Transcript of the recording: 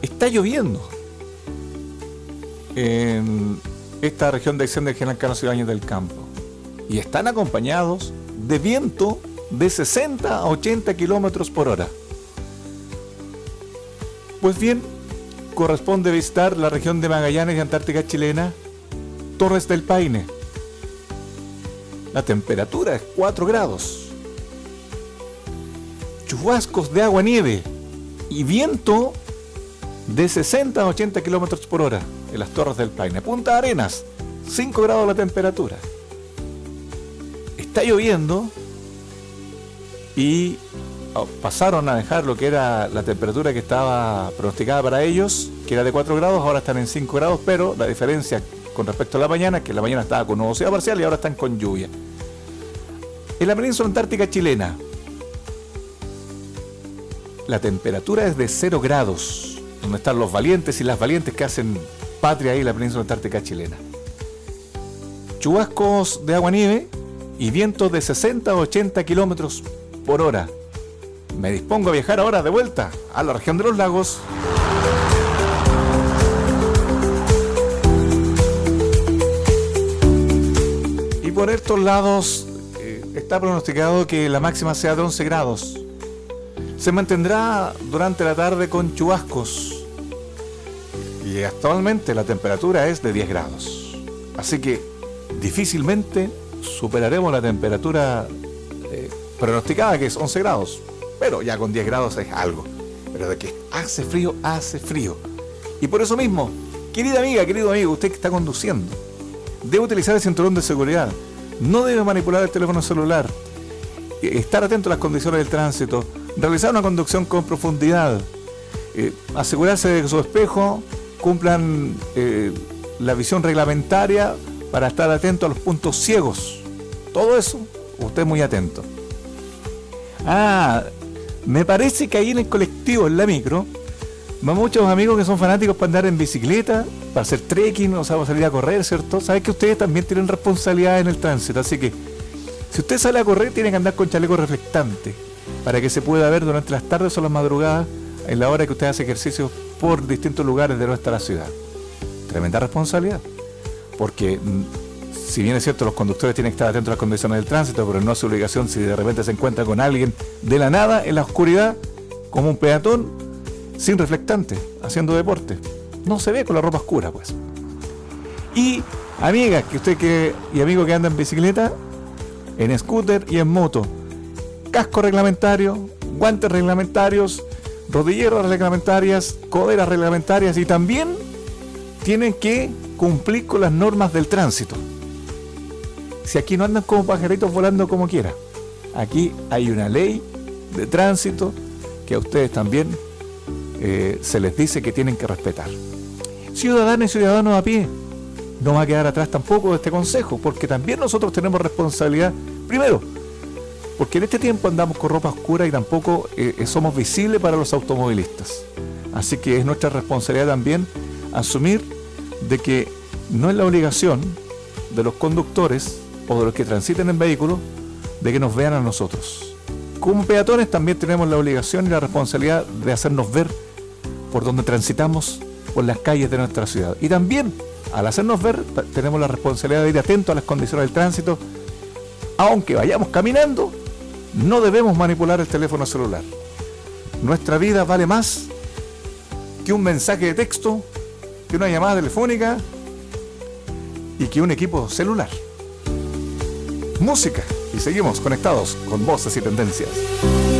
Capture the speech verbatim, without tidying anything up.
está lloviendo en esta región de acción del General Carlos Ibáñez del Campo y están acompañados de viento de sesenta a ochenta kilómetros por hora. Pues bien, corresponde visitar la región de Magallanes y Antártica chilena, Torres del Paine. La temperatura es cuatro grados. Chubascos de agua-nieve y viento de sesenta a ochenta kilómetros por hora en las Torres del Paine. Punta Arenas, cinco grados la temperatura. Está lloviendo y oh, pasaron a dejar lo que era la temperatura que estaba pronosticada para ellos, que era de cuatro grados, ahora están en cinco grados, pero la diferencia con respecto a la mañana es que la mañana estaba con nubosidad parcial y ahora están con lluvia. En la península antártica chilena, la temperatura es de cero grados, donde están los valientes y las valientes que hacen patria ahí en la península antártica chilena. Chubascos de agua-nieve y vientos de sesenta a ochenta kilómetros por hora. Me dispongo a viajar ahora de vuelta a la región de los lagos. Y por estos lados eh, está pronosticado que la máxima sea de once grados. Se mantendrá durante la tarde con chubascos y actualmente la temperatura es de diez grados. Así que difícilmente superaremos la temperatura eh, pronosticada, que es once grados, pero ya con diez grados es algo. Pero de que hace frío, hace frío. Y por eso mismo, querida amiga, querido amigo, usted que está conduciendo, debe utilizar el cinturón de seguridad, no debe manipular el teléfono celular, estar atento a las condiciones del tránsito, realizar una conducción con profundidad, eh, asegurarse de que su espejo cumplan eh, la visión reglamentaria para estar atento a los puntos ciegos. Todo eso, usted muy atento. Ah, me parece que ahí en el colectivo, en la micro, van muchos amigos que son fanáticos para andar en bicicleta, para hacer trekking, o sea, para salir a correr, ¿cierto? Sabes que ustedes también tienen responsabilidad en el tránsito, así que si usted sale a correr, tiene que andar con chaleco reflectante para que se pueda ver durante las tardes o las madrugadas en la hora que usted hace ejercicio por distintos lugares de nuestra ciudad. Tremenda responsabilidad, porque si bien es cierto, los conductores tienen que estar atentos a las condiciones del tránsito, pero no es su obligación si de repente se encuentra con alguien de la nada, en la oscuridad, como un peatón, sin reflectante, haciendo deporte. No se ve con la ropa oscura, pues. Y, amigas, que usted que y amigo que anda en bicicleta, en scooter y en moto, casco reglamentario, guantes reglamentarios, rodilleras reglamentarias, coderas reglamentarias, y también tienen que cumplir con las normas del tránsito. Si aquí no andan como pajaritos volando como quiera, aquí hay una ley de tránsito que a ustedes también eh, se les dice que tienen que respetar. Ciudadanos y ciudadanos a pie, no va a quedar atrás tampoco de este consejo, porque también nosotros tenemos responsabilidad. Primero, porque en este tiempo andamos con ropa oscura y tampoco eh, somos visibles para los automovilistas. Así que es nuestra responsabilidad también asumir de que no es la obligación de los conductores o de los que transiten en vehículos de que nos vean a nosotros. Como peatones también tenemos la obligación y la responsabilidad de hacernos ver por donde transitamos por las calles de nuestra ciudad. Y también, al hacernos ver, tenemos la responsabilidad de ir atentos a las condiciones del tránsito. Aunque vayamos caminando, no debemos manipular el teléfono celular. Nuestra vida vale más que un mensaje de texto, que una llamada telefónica y que un equipo celular. Música, y seguimos conectados con Voces y Tendencias.